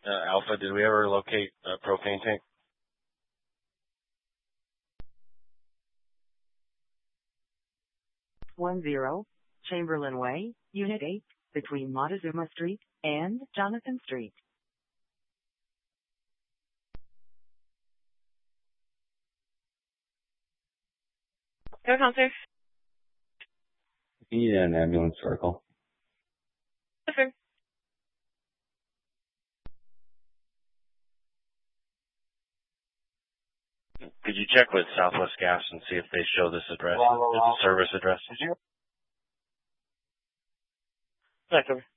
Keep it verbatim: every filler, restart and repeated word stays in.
uh, Alpha, did we ever locate a propane tank? one zero, Chamberlain Way, Unit eight, between Montezuma Street and Jonathan Street. Go, counselor. You need an ambulance circle. Yes, sir. Could you check with Southwest Gas and see if they show this address, Well, well, as well. a service address? Did you? Yes, sir.